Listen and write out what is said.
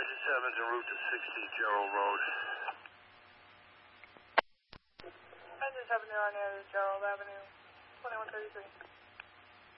Engine 7's en route to 60 Gerald Road. Engine 7 on Gerald Avenue, 2133.